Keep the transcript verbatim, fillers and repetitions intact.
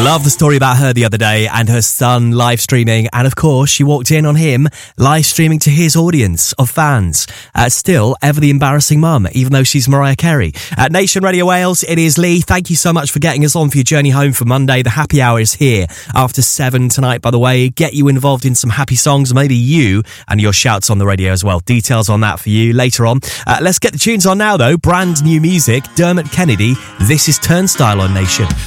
Love the story about her the other day and her son live streaming. And of course, she walked in on him live streaming to his audience of fans. Uh, still, ever the embarrassing mum, even though she's Mariah Carey. At Nation Radio Wales, it is Lee. Thank you so much for getting us on for your journey home for Monday. The happy hour is here after seven tonight, by the way. Get you involved in some happy songs, maybe you and your shouts on the radio as well. Details on that for you later on. Uh, let's get the tunes on now, though. Brand new music. Dermot Kennedy. This is Turnstile on Nation.